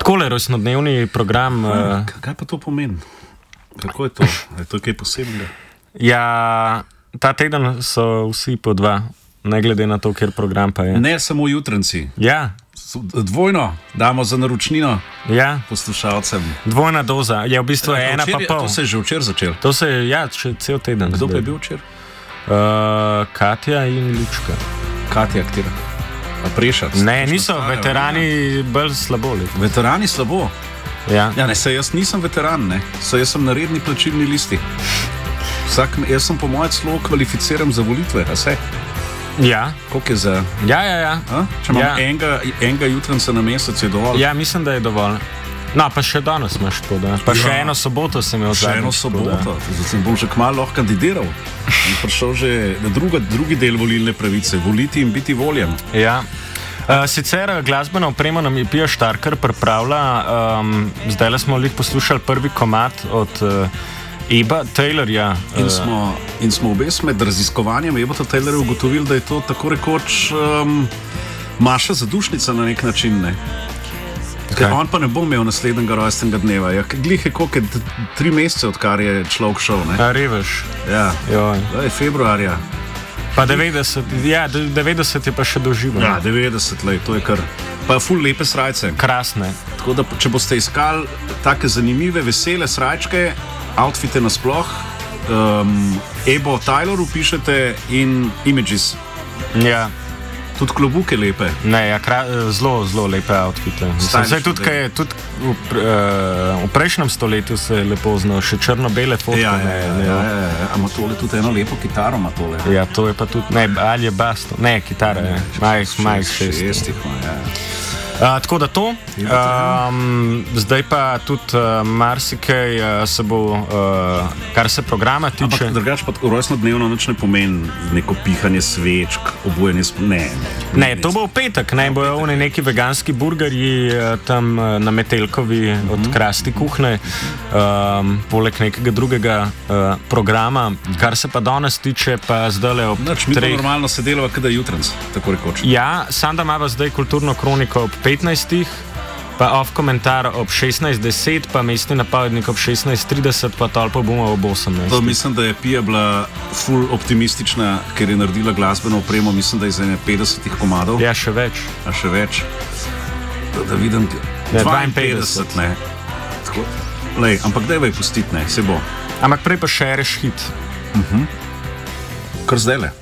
Takole rojstnodnevni program. Kaj pa to pomeni? Kako je to? Je to kaj posebnega? Ja, ta teden so vsi po 2, ne glede na to, kjer program pa je. Ne samo jutranci. Ja. Dvojno damo za naročnino poslušalcem. Dvojna doza. Je v bistvu ena pa pol. To se je že včeraj začelo. To se je, cel teden. Kdo pa je bil včeraj? Katja in Lučka. Katja, katera? A Prešac? Ne, niso, veterani bolj slabo. Veterani slabo? Ja. Ja, ne, saj jaz nisem veteran, ne. Saj jaz sem na redni plačilni listi. Jaz sem po mojem celo kvalificiran za volitve, a se? Ja. Koliko je za... Ja. Če imam enega jutranca na mesec, je dovolj? Ja, mislim, da je dovolj. No, pa še danes imaš to, da. Pa še eno soboto sem imel zadnjič. Še eno soboto. Zdaj bom že kmalu lahko kandidiral. In prišel že na drugi del volilne pravice. Voliti in biti voljen. Ja. Sicer glasbena oprema nam je Pija Štarkar pripravila. Zdaj smo lih poslušali prvi komad od Eba Taylorja. In smo obes med raziskovanjem Ebota Taylorja ugotovili, da je to tako rekoč Maša zadušnica na nek način, ne? Ker on pa ne bo imel naslednjega rojstnega dneva. Ja, glih je koliko 3 mesece, odkar je človek šel, ne? A reveš. Ja. Februarja. Pa 90 je pa še doživel. Ja, 90 let, to je kar. Pa ful lepe srajce. Krasne. Tako da, če boste iskali take zanimive, vesele srajčke, outfite nasploh, Ebo Taylor upišete in Images. Ja. Tudi klobuke lepe. Ne, ja, zelo, zelo lepe outfite. Zdaj tudi v prejšnjem stoletju se je lepo znal, še črno-bele fotke. Ja. Ima tole tudi eno lepo kitaro, ima tole. Ja, to je pa tudi, ne, ali je basto. Ne, kitara je, majh šestih. Tako da to. Zdaj pa tudi marsikaj se bo, kar se programa tiče. Ampak drugače pa rojstnodnevno nič ne pomeni neko pihanje svečk, obujanje Ne, to bo v petek, ne bojo oni neki veganski burgerji tam na Metelkovi od Krasti kuhne, poleg nekega drugega programa. Kar se pa danes tiče, pa zdajle ob 3. Mi pa normalno se delava, kada je jutranc, tako rekoč. Ja, Sanda imava zdaj kulturno kroniko ob 15, pa off komentar ob 16:10, pa mestni napovednik ob 16:30, pa tolpo bomo ob 18. To mislim, da je Pija bila full optimistična, ker je naredila glasbeno opremo, mislim, da je za 50 komadov. Ja, še več. A še več. Da vidim, 52, ne. Tako, ampak daj vaj pustiti, ne, se bo. Ampak prej pa še reš hit. Kar zdajle.